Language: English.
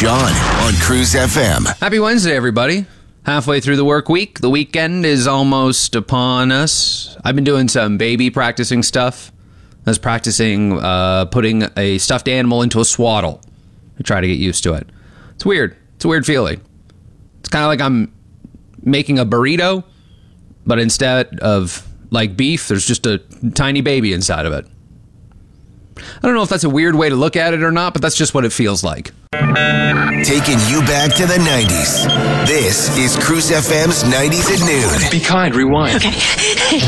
John on Cruise FM. Happy Wednesday, everybody. Halfway through the work week. The weekend is almost upon us. I've been doing some baby practicing stuff. I was practicing putting a stuffed animal into a swaddle to try to get used to it. It's weird. It's a weird feeling. It's kind of like I'm making a burrito, but instead of like beef, there's just a tiny baby inside of it. I don't know if that's a weird way to look at it or not, but that's just what it feels like. Taking you back to the 90s. This is Cruise FM's 90s at Noon. Be kind, rewind. Okay.